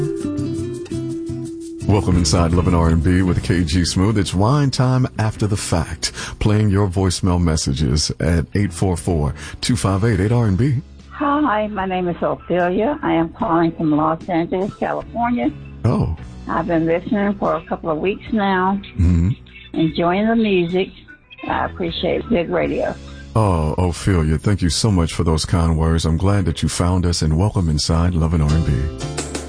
Welcome inside Love and R&B with KG Smooth. It's wine time after the fact. Playing your voicemail messages at 844-258-8RB. Hi, my name is Ophelia. I am calling from Los Angeles, California. Oh. I've been listening for a couple of weeks now. Mm-hmm. Enjoying the music. I appreciate Big Radio. Oh, Ophelia, thank you so much for those kind words. I'm glad that you found us, and welcome inside Love and R&B.